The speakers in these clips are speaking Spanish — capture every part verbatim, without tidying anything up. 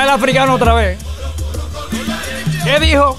está el africano otra vez. ¿Qué dijo?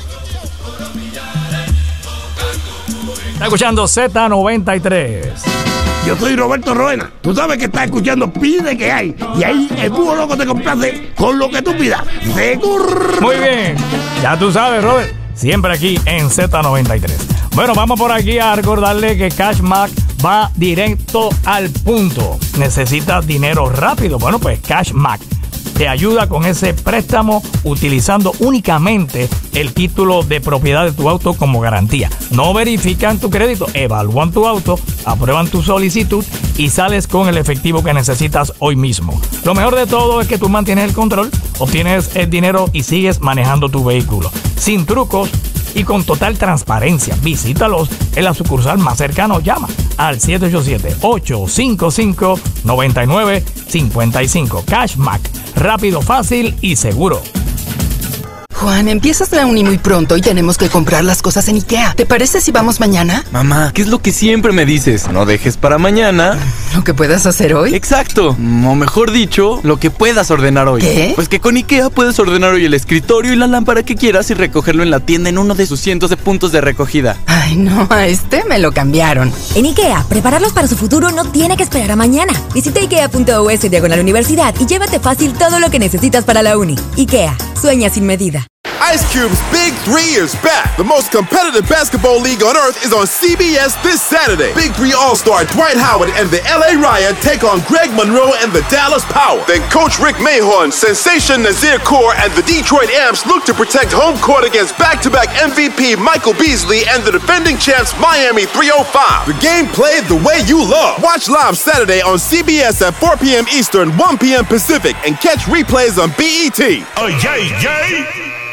Está escuchando Z noventa y tres. Yo soy Roberto Roena. Tú sabes que estás escuchando Pide que hay. Y ahí el Búho Loco te complace con lo que tú pidas. ¡Seguro! Muy bien. Ya tú sabes, Robert. Siempre aquí en Z noventa y tres. Bueno, vamos por aquí a recordarle que Cashback va directo al punto. ¿Necesitas dinero rápido? Bueno, pues Cashback te ayuda con ese préstamo utilizando únicamente el título de propiedad de tu auto como garantía. No verifican tu crédito, evalúan tu auto, aprueban tu solicitud y sales con el efectivo que necesitas hoy mismo. Lo mejor de todo es que tú mantienes el control, obtienes el dinero y sigues manejando tu vehículo. Sin trucos y con total transparencia. Visítalos en la sucursal más cercana. Llama al siete ocho siete, ocho cinco cinco, nueve nueve cinco cinco. Cashback. Rápido, fácil y seguro. Juan, empiezas la uni muy pronto y tenemos que comprar las cosas en IKEA. ¿Te parece si vamos mañana? Mamá, ¿qué es lo que siempre me dices? No dejes para mañana ¿lo que puedas hacer hoy? Exacto, o mejor dicho, lo que puedas ordenar hoy. ¿Qué? Pues que con IKEA puedes ordenar hoy el escritorio y la lámpara que quieras y recogerlo en la tienda en uno de sus cientos de puntos de recogida. Ay, no, a este me lo cambiaron. En IKEA, prepararlos para su futuro no tiene que esperar a mañana. Visita ikea punto u s diagonal universidad y llévate fácil todo lo que necesitas para la uni. IKEA, sueña sin medida. Ice Cube's Big Three is back. The most competitive basketball league on earth is on C B S this Saturday. Big Three All-Star Dwight Howard and the L A Riot take on Greg Monroe and the Dallas Power. Then Coach Rick Mahorn, Sensation Nazir Kaur, and the Detroit Amps look to protect home court against back-to-back M V P Michael Beasley and the defending champs Miami three oh five. The game played the way you love. Watch live Saturday on C B S at four p.m. Eastern, one p.m. Pacific, and catch replays on B E T. ¡Ay, ay, ay!